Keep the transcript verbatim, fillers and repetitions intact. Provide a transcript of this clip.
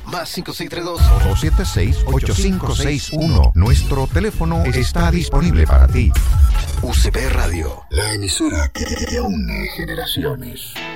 Más cinco seis tres dos dos siete seis, ocho cinco seis uno. Nuestro teléfono está disponible para ti. U C P Radio, la emisora que une generaciones.